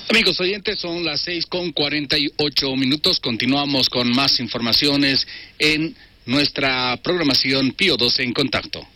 Amigos oyentes, son las 6:48. Continuamos con más informaciones en nuestra programación Pío 12 en Contacto.